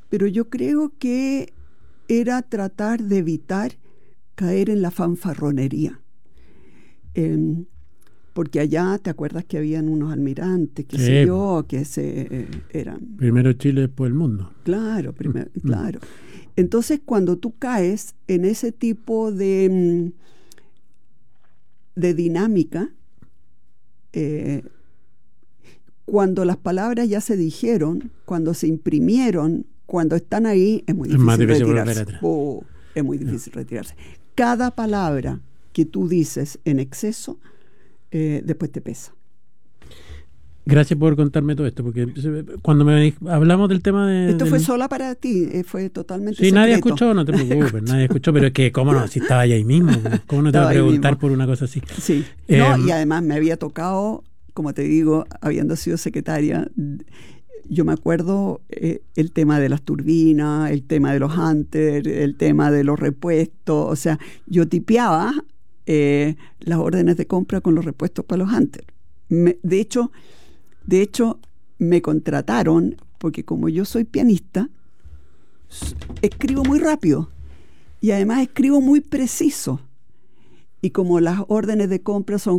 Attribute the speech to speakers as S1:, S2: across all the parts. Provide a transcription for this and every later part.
S1: pero yo creo que era tratar de evitar caer en la fanfarronería. Porque allá, ¿te acuerdas que habían unos almirantes, qué sé yo, que eran...
S2: Primero Chile, después el mundo.
S1: Claro, claro. Entonces, cuando tú caes en ese tipo de dinámica, cuando las palabras ya se dijeron, cuando se imprimieron, cuando están ahí, es muy difícil retirarse. Es muy difícil retirarse. Cada palabra que tú dices en exceso, después te pesa.
S2: Gracias por contarme todo esto, porque cuando hablamos del tema de...
S1: Esto fue sola para ti, fue totalmente
S2: secreto. Nadie escuchó, no te preocupes, nadie escuchó, pero es que, ¿cómo no? Si estaba ahí mismo, ¿cómo no te va a preguntar por una cosa así?
S1: Sí, no, y además me había tocado, como te digo, habiendo sido secretaria, yo me acuerdo el tema de las turbinas, el tema de los hunters, el tema de los repuestos, o sea, yo tipeaba las órdenes de compra con los repuestos para los hunters. De hecho, me contrataron porque como yo soy pianista, escribo muy rápido y además escribo muy preciso. Y como las órdenes de compra son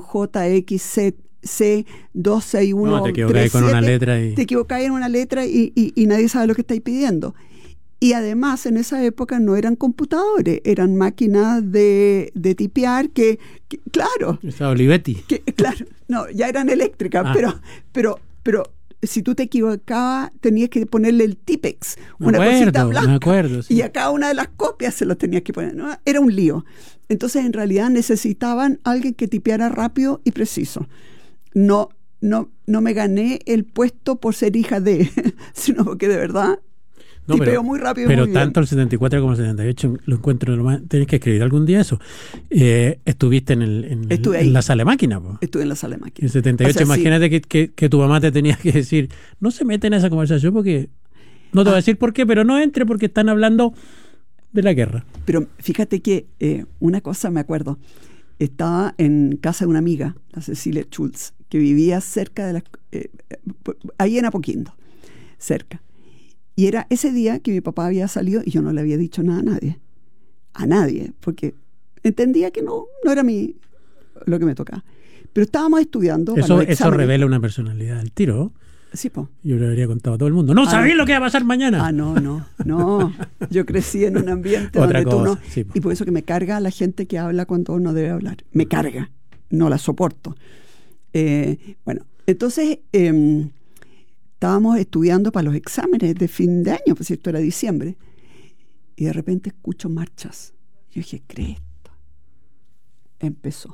S1: JXC26137,
S2: no, te equivocáis con una letra
S1: te equivocáis en una letra y nadie sabe lo que estáis pidiendo. Y además en esa época no eran computadores, eran máquinas de tipear que claro.
S2: Esa Olivetti.
S1: Claro, no, ya eran eléctricas, pero si tú te equivocabas tenías que ponerle el Tipex, cosita blanca.
S2: Me acuerdo, sí.
S1: Y a cada una de las copias se los tenías que poner, ¿no? Era un lío. Entonces en realidad necesitaban alguien que tipeara rápido y preciso. No me gané el puesto por ser hija de, sino porque de verdad...
S2: No,
S1: tipeo muy rápido.
S2: Pero
S1: muy
S2: tanto el 74 como el 78 lo encuentro normal. Tenés que escribir algún día eso. Estuviste en la sala de máquina.
S1: Estuve en la sala de máquina.
S2: El 78, o sea, imagínate sí. que tu mamá te tenía que decir, no se mete en esa conversación porque, no te voy a decir por qué, pero no entre porque están hablando de la guerra.
S1: Pero fíjate que una cosa me acuerdo. Estaba en casa de una amiga, la Cecilia Schultz, que vivía cerca de ahí en Apoquindo, cerca. Y era ese día que mi papá había salido y yo no le había dicho nada a nadie, porque entendía que no era lo que me tocaba. Pero estábamos estudiando para los exámenes.
S2: Eso revela una personalidad al tiro.
S1: Sí, po.
S2: Yo le habría contado a todo el mundo. ¡No sabéis lo que va a pasar mañana!
S1: No. Yo crecí en un ambiente donde tú no... Sí, y por eso que me carga la gente que habla cuando no debe hablar. Me carga. No la soporto. Bueno, entonces... estábamos estudiando para los exámenes de fin de año, pues esto era diciembre, y de repente escucho marchas. Yo dije, Cristo. Empezó.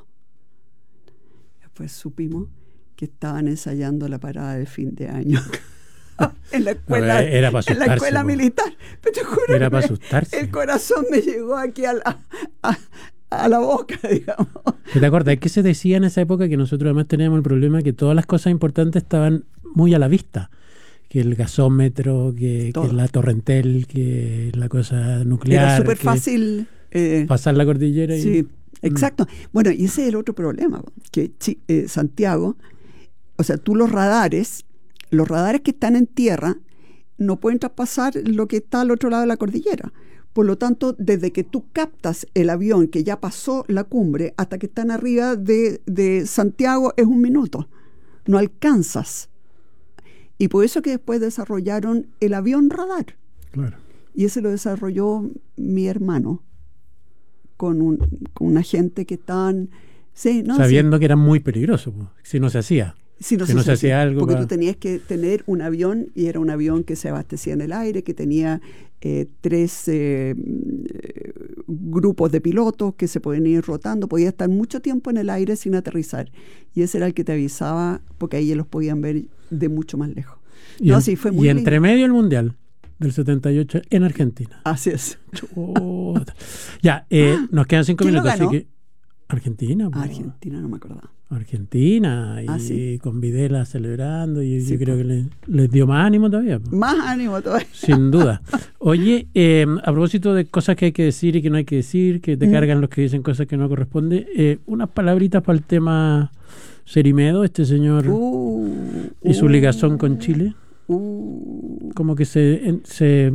S1: Después supimos que estaban ensayando la parada de fin de año en la escuela,
S2: era para asustarse,
S1: en la escuela militar. Pero te juro
S2: era para asustarse.
S1: El corazón me llegó aquí a la boca, digamos.
S2: ¿Te acuerdas? ¿Qué se decía en esa época? Que nosotros además teníamos el problema que todas las cosas importantes estaban muy a la vista, que el gasómetro, que la torrentel, que la cosa nuclear.
S1: Era súper fácil
S2: pasar la cordillera.
S1: Sí, exacto. Bueno, y ese es el otro problema, que Santiago, o sea, tú los radares que están en tierra no pueden traspasar lo que está al otro lado de la cordillera. Por lo tanto, desde que tú captas el avión que ya pasó la cumbre hasta que están arriba de Santiago es 1 minuto. No alcanzas. Y por eso que después desarrollaron el avión radar.
S2: Claro.
S1: Y ese lo desarrolló mi hermano con una gente que estaban... Sí, ¿no?
S2: Sabiendo que era muy peligroso, si no se hacía.
S1: Si no se hacía algo. Porque tú tenías que tener un avión, y era un avión que se abastecía en el aire, que tenía 3 grupos de pilotos que se podían ir rotando, podía estar mucho tiempo en el aire sin aterrizar. Y ese era el que te avisaba, porque ahí los podían ver de mucho más lejos. Fue muy lindo.
S2: Entre medio el Mundial del 78 en Argentina.
S1: Así es.
S2: Ya, nos quedan 5 minutos, así que... Argentina.
S1: Argentina, no me acordaba.
S2: Argentina, y con Videla celebrando, y sí, yo creo que les dio más ánimo todavía.
S1: Más ánimo todavía.
S2: Sin duda. Oye, a propósito de cosas que hay que decir y que no hay que decir, que te cargan los que dicen cosas que no corresponden, unas palabritas para el tema Cerimedo, este señor y su ligazón con Chile. Como que se